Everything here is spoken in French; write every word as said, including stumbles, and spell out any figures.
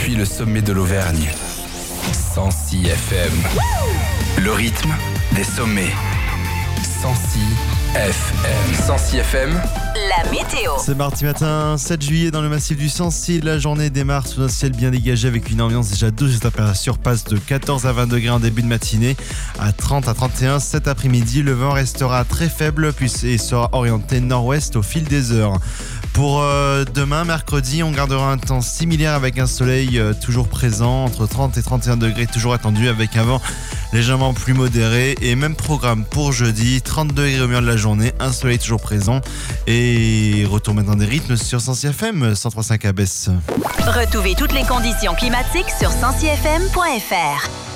depuis le sommet de l'Auvergne. cent six F M. Le rythme des sommets. cent six F M. cent six F M. La météo. C'est mardi matin, sept juillet dans le massif du Sancy. La journée démarre sous un ciel bien dégagé avec une ambiance déjà douce. La température passe de quatorze à vingt degrés en début de matinée, à trente à trente et un cet après-midi. Le vent restera très faible puis et sera orienté nord-ouest au fil des heures. Pour euh, demain, mercredi, on gardera un temps similaire avec un soleil euh, toujours présent, entre trente et trente et un degrés toujours attendu, avec un vent légèrement plus modéré. Et même programme pour jeudi, trente degrés au milieu de la journée, un soleil toujours présent. Et retour maintenant des rythmes sur cent six F M, cent trois virgule cinq à Besse. Retrouvez toutes les conditions climatiques sur cent six F M point F R.